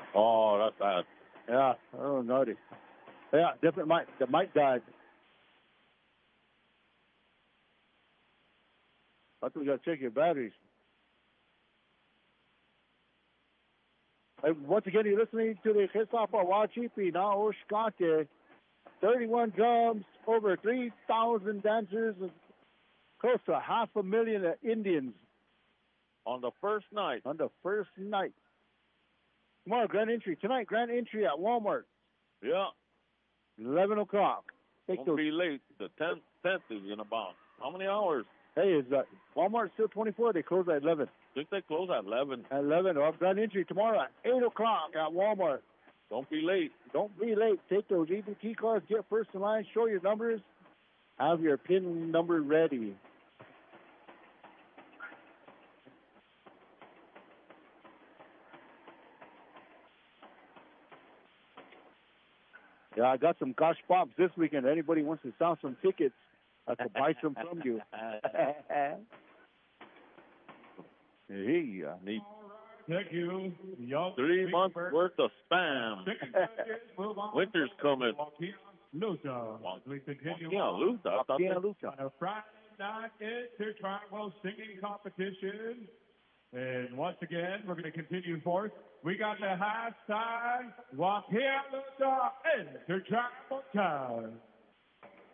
Oh, that's bad. Yeah, oh, naughty. Yeah, different mic. The mic died. That's what we got to check your batteries. Once again, you're listening to the Chisafa Wachipi Nao Shkate. 31 drums, over 3,000 dancers, and close to 500,000 Indians. On the first night. Tomorrow, grand entry. Tonight, grand entry at Walmart. Yeah. 11 o'clock. Don't be late. The 10th is in about how many hours? Hey, is Walmart still 24? They close at 11. I think they close at 11. At 11. Well, grand entry tomorrow at 8 o'clock at Walmart. Don't be late. Take those EBT cards, get first in line, show your numbers, have your PIN number ready. Yeah, I got some gosh pops this weekend. Anybody wants to sell some tickets, I can buy some from you. Hey, need thank you. 3 months worth of spam. Winter's coming. Lucha. We continue Lucha. On a Friday night intertribal singing competition. And once again, we're going to continue forth. We got the hashtag Wapia Lucha Intertribal Time.